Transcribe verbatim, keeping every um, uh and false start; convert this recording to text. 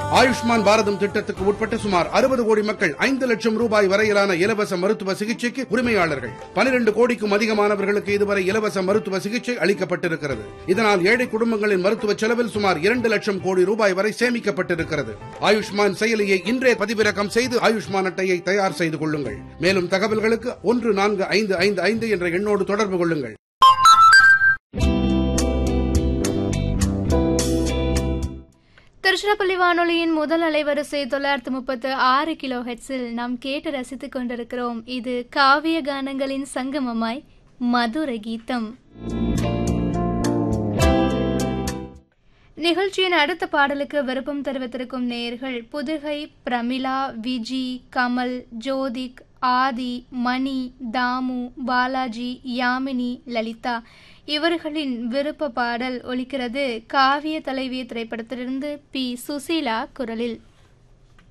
ஆயுஷ்மான் பாரதம் திட்டத்துக்கு உட்பட்ட சுமார் அறுபது கோடி மக்கள் ஐந்து லட்சம் ரூபாய் வரையிலான இலவச மருத்துவ சிகிச்சைக்கு உரிமையாளர்கள். பனிரெண்டு கோடிக்கும் அதிகமானவர்களுக்கு இதுவரை இலவச மருத்துவ சிகிச்சை அளிக்கப்பட்டிருக்கிறது. இதனால் ஏழை குடும்பங்களின் மருத்துவ செலவில் சுமார் இரண்டு லட்சம் கோடி ரூபாய் வரை சேமிக்கப்பட்டிருக்கிறது. ஆயுஷ்மான் செயலியை இன்றே பதிவிறக்கம் செய்து ஆயுஷ்மான் அட்டையை தயார் செய்து கொள்ளுங்கள். மேலும் தகவல்களுக்கு ஒன்று நான்கு ஐந்து ஐந்து ஐந்து என்ற எண்ணோடு தொடர்பு கொள்ளுங்கள். திருச்சிராப்பள்ளி வானொலியின் முதல் அலைவரிசை தொள்ளாயிரத்து முப்பத்து ஆறு கிலோ ஹெட்ஸில் நாம் கேட்டு ரசித்துக் கொண்டிருக்கிறோம். இது காவிய கானங்களின் சங்கமமாய் மதுர கீதம். நிகழ்ச்சியின் அடுத்த பாடலுக்கு விருப்பம் தெரிவித்திருக்கும் நேயர்கள் புதுகை, பிரமிளா, விஜி, கமல், ஜோதிக், ஆதி, மணி, தாமு, பாலாஜி, யாமினி, லலிதா இவர்களின் விருப்ப பாடல் ஒலிக்கிறது. காவிய தலைவி திரைப்படத்திலிருந்து பி சுசீலா குரலில்.